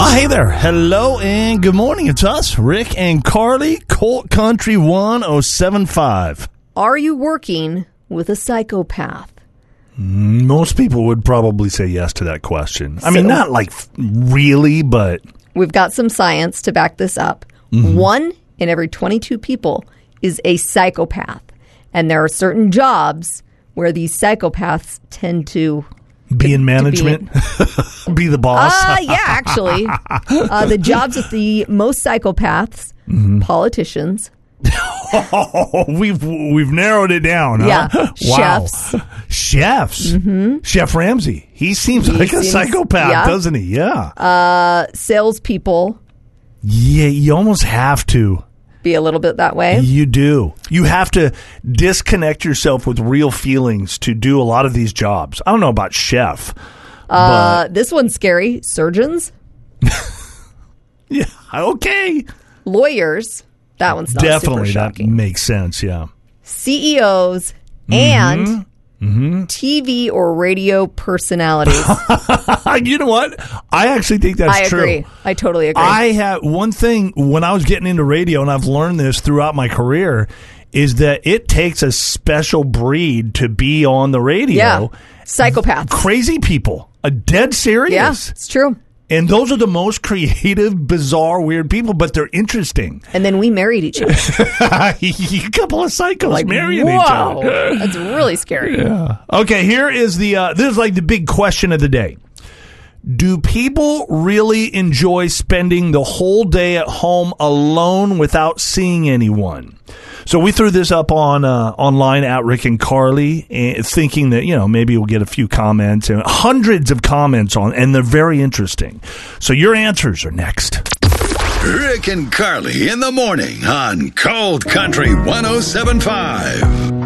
Hey there. Hello and good morning. It's us, Rick and Carly, Colt Country 1075. Are you working with a psychopath? Most people would probably say yes to that question. I mean, not like really, but... We've got some science to back this up. 1 in every 22 people is a psychopath. And there are certain jobs where these psychopaths tend to... Be in management? Be the boss? Yeah, actually. The jobs with the most psychopaths, politicians. Oh, we've narrowed it down, huh? Yeah. Wow. Chefs. Chef Ramsay. He seems like a psychopath, doesn't he? Yeah. Salespeople. Yeah, you almost have to. Be a little bit that way. You do. You have to disconnect yourself with real feelings to do a lot of these jobs. I don't know about chef. This one's scary. Surgeons. Yeah. Okay. Lawyers. That one's not Definitely, super that shocking. makes sense, yeah. CEOs and TV or radio personalities. You know what? I actually think that's true. I agree. I totally agree. I have one thing when I was getting into radio, and I've learned this throughout my career, is that it takes a special breed to be on the radio. Yeah. Psychopaths. Crazy people. Dead serious. Yeah, it's true. And those are the most creative, bizarre, weird people, but they're interesting. And then we married each other. A couple of psychos marrying each other. That's really scary. Yeah. Okay, here is this is like the big question of the day. Do people really enjoy spending the whole day at home alone without seeing anyone? So we threw this up on online at Rick and Carly, thinking that, maybe we'll get a few comments, and hundreds of comments and they're very interesting. So your answers are next. Rick and Carly in the morning on Cold Country 1075.